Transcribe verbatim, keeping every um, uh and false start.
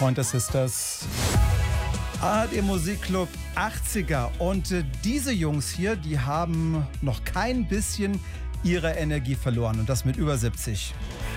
Pointer Sisters. A R D Musikclub achtziger. Und äh, diese Jungs hier, die haben noch kein bisschen ihre Energie verloren. Und das mit über siebzig.